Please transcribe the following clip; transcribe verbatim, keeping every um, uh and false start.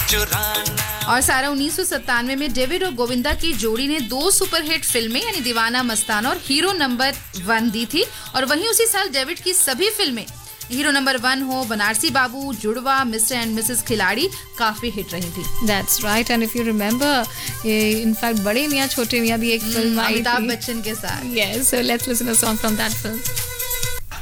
और सारा उन्नीस सौ सत्तानवे में डेविड और गोविंदा की जोड़ी ने दो सुपरहिट फिल्में यानी दीवाना मस्ताना और हीरो नंबर वन दी थी। और वहीं उसी साल डेविड की सभी फिल्में हीरो नंबर वन हो, बनारसी बाबू, जुड़वा, मिस्टर एंड मिसेस खिलाड़ी काफी हिट रही थी। That's right, and if you remember, in fact बड़े मियाँ छोटे मियाँ भी एक फिल्म आई थी अमिताभ बच्चन के साथ। Yes, so let's listen a song from that film.